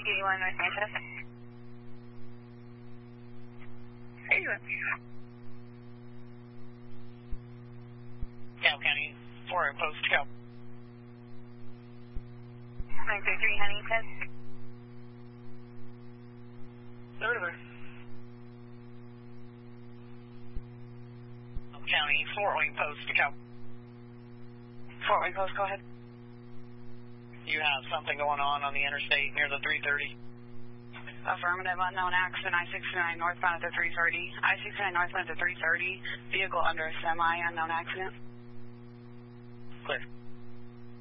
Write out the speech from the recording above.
81 North Manchester. Where are you at? Cal County, 4 post Cal. 933 Huntington. Over. County, Fort Wayne post Cal. Fort Wayne Post, go ahead. You have something going on the interstate near the 330. Affirmative, unknown accident, I-69 northbound at the 330. I-69 northbound at the 330. Vehicle under a semi, unknown accident. Clear.